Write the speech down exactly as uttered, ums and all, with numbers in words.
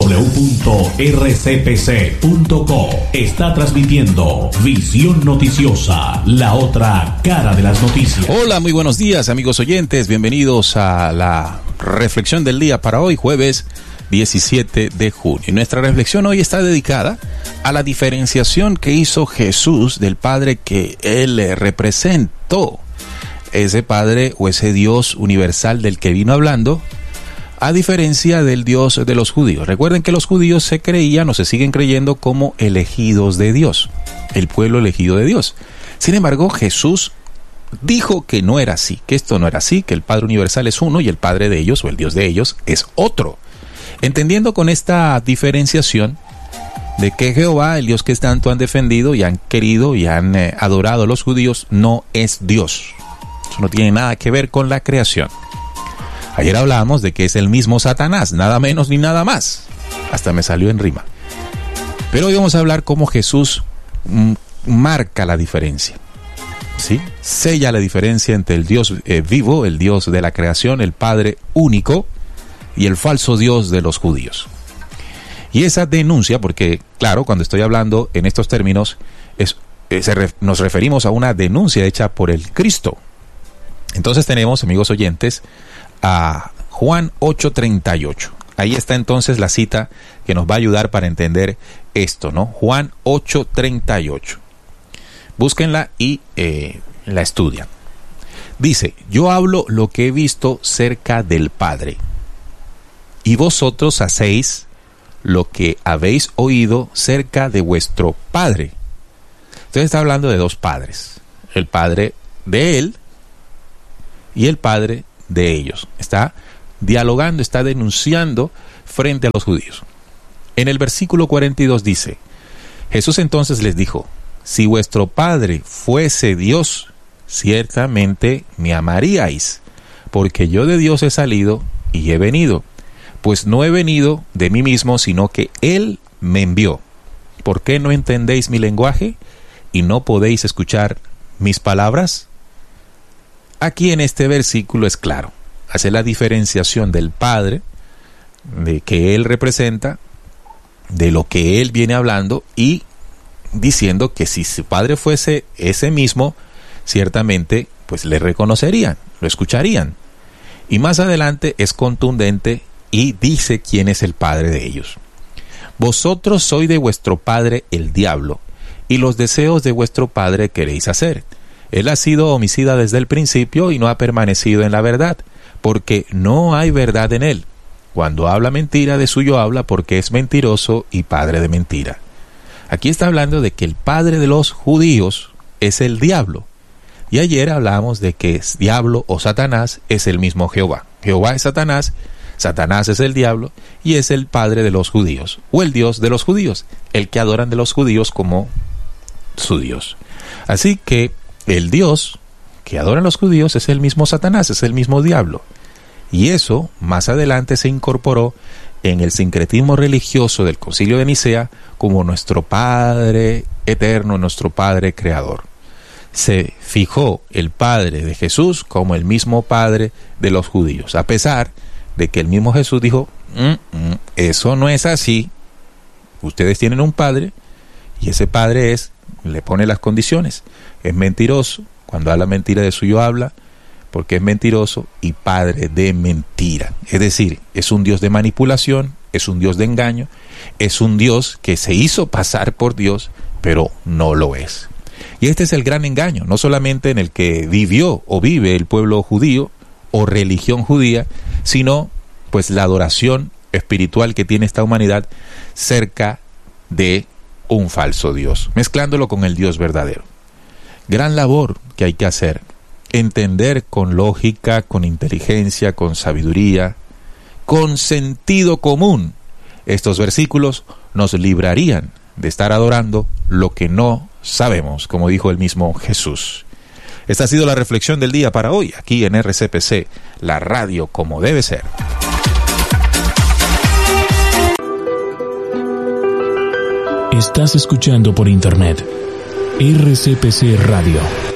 w punto r c p c punto co está transmitiendo Visión Noticiosa, la otra cara de las noticias. Hola, muy buenos días, amigos oyentes. Bienvenidos a la reflexión del día para hoy, jueves diecisiete de junio. Y nuestra reflexión hoy está dedicada a la diferenciación que hizo Jesús del Padre que Él representó. Ese Padre o ese Dios universal del que vino hablando, a diferencia del Dios de los judíos. Recuerden que los judíos se creían o se siguen creyendo como elegidos de Dios, el pueblo elegido de Dios. Sin embargo, Jesús dijo que no era así, que esto no era así, que el Padre universal es uno y el Padre de ellos o el Dios de ellos es otro. Entendiendo con esta diferenciación de que Jehová, el Dios que tanto han defendido y han querido y han eh, adorado a los judíos, no es Dios. Eso no tiene nada que ver con la creación. Ayer hablábamos de que es el mismo Satanás, nada menos ni nada más. Hasta me salió en rima. Pero hoy vamos a hablar cómo Jesús mm, marca la diferencia. ¿Sí? Sella la diferencia entre el Dios eh, vivo, el Dios de la creación, el Padre único, y el falso Dios de los judíos. Y esa denuncia, porque claro, cuando estoy hablando en estos términos, es, es, nos referimos a una denuncia hecha por el Cristo. Entonces tenemos, amigos oyentes, a Juan ocho treinta y ocho. Ahí está entonces la cita que nos va a ayudar para entender esto, ¿no? Juan ocho treinta y ocho. Búsquenla y eh, la estudian. Dice: yo hablo lo que he visto cerca del Padre, y vosotros hacéis lo que habéis oído cerca de vuestro Padre. Entonces está hablando de dos padres, el Padre de él y el Padre de ellos. Está dialogando, está denunciando frente a los judíos. En el versículo cuarenta y dos dice: Jesús entonces les dijo: si vuestro Padre fuese Dios, ciertamente me amaríais, porque yo de Dios he salido y he venido, pues no he venido de mí mismo, sino que Él me envió. ¿Por qué no entendéis mi lenguaje y no podéis escuchar mis palabras? Aquí en este versículo es claro, hace la diferenciación del Padre, de que Él representa, de lo que Él viene hablando, y diciendo que si su Padre fuese ese mismo, ciertamente pues le reconocerían, lo escucharían. Y más adelante es contundente y dice quién es el padre de ellos. Vosotros sois de vuestro padre el diablo, y los deseos de vuestro padre queréis hacer. Él ha sido homicida desde el principio y no ha permanecido en la verdad, porque no hay verdad en él. Cuando habla mentira, de suyo habla, porque es mentiroso y padre de mentira. Aquí está hablando de que el padre de los judíos es el diablo. Y ayer hablábamos de que es diablo o Satanás es el mismo Jehová. Jehová es Satanás, Satanás es el diablo y es el padre de los judíos, o el Dios de los judíos, el que adoran de los judíos como su Dios. Así que el Dios que adoran los judíos es el mismo Satanás, es el mismo diablo. Y eso más adelante se incorporó en el sincretismo religioso del Concilio de Nicea como nuestro Padre eterno, nuestro Padre creador. Se fijó el Padre de Jesús como el mismo Padre de los judíos, a pesar de que el mismo Jesús dijo: mm, mm, eso no es así, ustedes tienen un Padre y ese Padre es, le pone las condiciones, es mentiroso, cuando habla mentira de suyo habla, porque es mentiroso y padre de mentira. Es decir, es un Dios de manipulación, es un Dios de engaño, es un Dios que se hizo pasar por Dios, pero no lo es. Y este es el gran engaño, no solamente en el que vivió o vive el pueblo judío o religión judía, sino pues la adoración espiritual que tiene esta humanidad cerca de un falso Dios, mezclándolo con el Dios verdadero. Gran labor que hay que hacer, entender con lógica, con inteligencia, con sabiduría, con sentido común. Estos versículos nos librarían de estar adorando lo que no sabemos, como dijo el mismo Jesús. Esta ha sido la reflexión del día para hoy, aquí en R C P C, la radio como debe ser. Estás escuchando por internet R C P C Radio.